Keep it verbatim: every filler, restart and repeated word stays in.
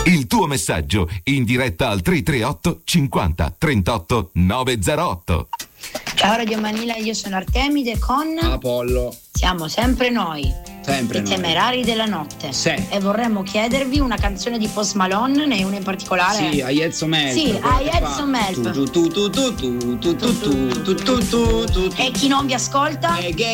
Il tuo messaggio in diretta al tre tre otto cinquanta trentotto novecentotto. Ciao Radio Manila, io sono Artemide con Apollo. Siamo sempre noi, Sempre i noi. Temerari della Notte. Sì. E vorremmo chiedervi una canzone di Post Malone, ne una in particolare? Sì, I Had Some Help. Sì, I Had Some Help. Tu tu tu tu tu tu tu tu tu tu tu tu. E chi non vi ascolta? E che